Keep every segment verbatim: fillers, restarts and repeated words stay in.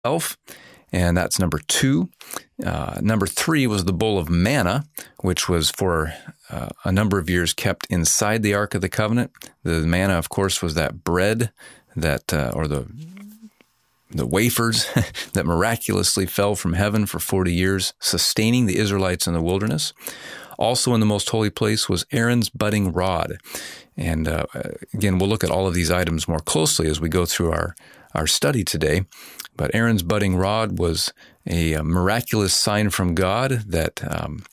Elf, and that's number two. Uh, number three was the bowl of manna, which was for uh, a number of years kept inside the Ark of the Covenant. The manna, of course, was that bread that, uh, or the the wafers that miraculously fell from heaven for forty years, sustaining the Israelites in the wilderness. Also in the most holy place was Aaron's budding rod. And uh, again, we'll look at all of these items more closely as we go through our, our study today. But Aaron's budding rod was a, a miraculous sign from God that um,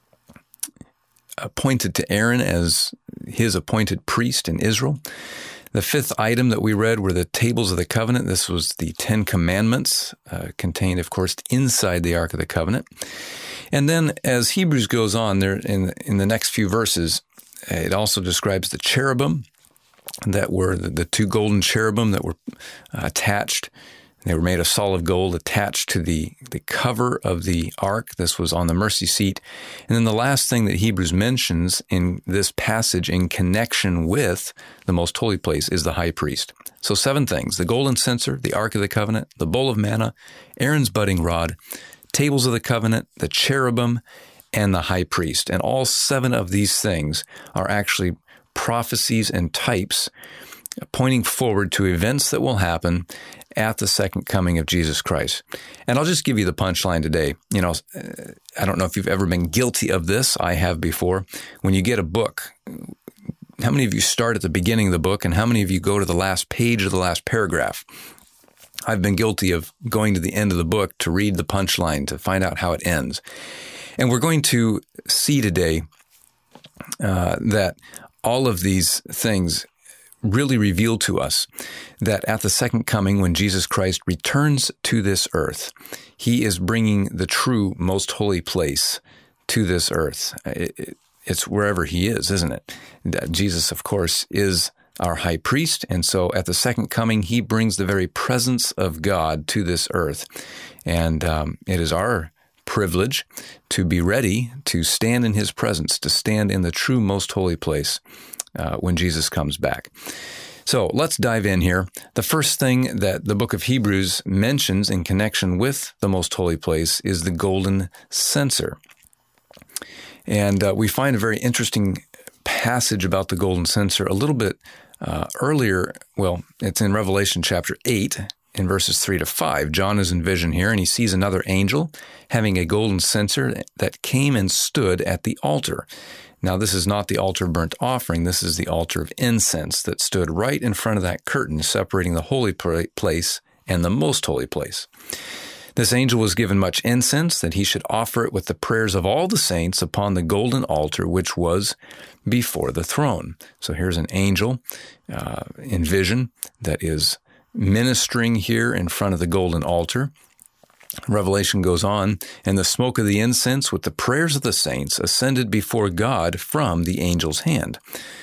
appointed to Aaron as his appointed priest in Israel. The fifth item that we read were the tables of the covenant. This was the Ten Commandments, uh, contained, of course, inside the Ark of the Covenant. And then as Hebrews goes on there in, in the next few verses, it also describes the cherubim that were the, the two golden cherubim that were uh, attached. They were made of solid gold, attached to the, the cover of the ark. This was on the mercy seat. And then the last thing that Hebrews mentions in this passage in connection with the most holy place is the high priest. So seven things: the golden censer, the Ark of the Covenant, the bowl of manna, Aaron's budding rod, tables of the covenant, the cherubim, and the high priest. And all seven of these things are actually prophecies and types pointing forward to events that will happen at the second coming of Jesus Christ. And I'll just give you the punchline today. You know, I don't know if you've ever been guilty of this. I have before. When you get a book, how many of you start at the beginning of the book, and how many of you go to the last page or the last paragraph? I've been guilty of going to the end of the book to read the punchline, to find out how it ends. And we're going to see today uh, that all of these things really reveal to us that at the second coming, when Jesus Christ returns to this earth, he is bringing the true most holy place to this earth. It, it, it's wherever he is, isn't it? Jesus, of course, is our high priest. And so at the second coming, he brings the very presence of God to this earth. And um, it is our privilege to be ready to stand in his presence, to stand in the true most holy place Uh, when Jesus comes back. So let's dive in here. The first thing that the book of Hebrews mentions in connection with the most holy place is the golden censer. And uh, we find a very interesting passage about the golden censer a little bit uh, earlier. Well, it's in Revelation chapter eight in verses three to five. John is in vision here, and he sees another angel having a golden censer that came and stood at the altar. Now, this is not the altar of burnt offering. This is the altar of incense that stood right in front of that curtain separating the holy place and the most holy place. This angel was given much incense, that he should offer it with the prayers of all the saints upon the golden altar which was before the throne. So here's an angel uh, in vision that is ministering here in front of the golden altar. Revelation goes on, and the smoke of the incense with the prayers of the saints ascended before God from the angel's hand.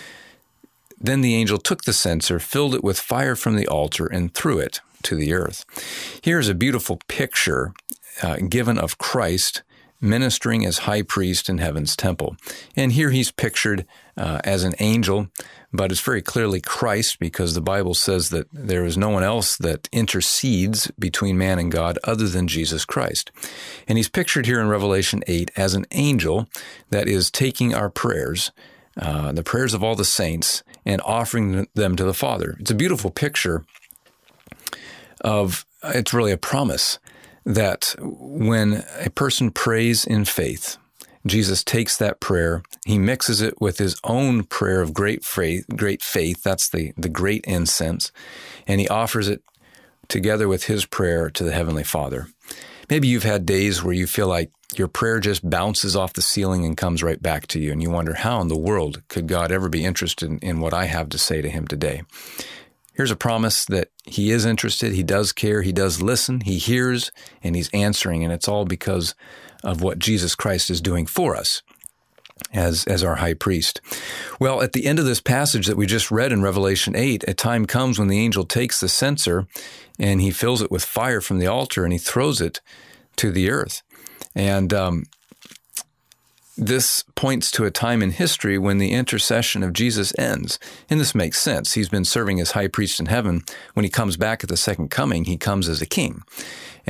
Then the angel took the censer, filled it with fire from the altar, and threw it to the earth. Here's a beautiful picture uh, given of Christ ministering as high priest in heaven's temple. And here he's pictured uh, as an angel, but it's very clearly Christ, because the Bible says that there is no one else that intercedes between man and God other than Jesus Christ. And he's pictured here in Revelation eight as an angel that is taking our prayers, uh, the prayers of all the saints, and offering them to the Father. It's a beautiful picture of, it's really a promise that when a person prays in faith, Jesus takes that prayer, he mixes it with his own prayer of great faith, great faith, that's the, the great incense, and he offers it together with his prayer to the Heavenly Father. Maybe you've had days where you feel like your prayer just bounces off the ceiling and comes right back to you, and you wonder, how in the world could God ever be interested in, in what I have to say to him today? Here's a promise that he is interested, he does care, he does listen, he hears, and he's answering, and it's all because of what Jesus Christ is doing for us as, as our high priest. Well, at the end of this passage that we just read in Revelation eight, a time comes when the angel takes the censer and he fills it with fire from the altar and he throws it to the earth. And um, this points to a time in history when the intercession of Jesus ends. And this makes sense. He's been serving as high priest in heaven. When he comes back at the second coming, he comes as a king.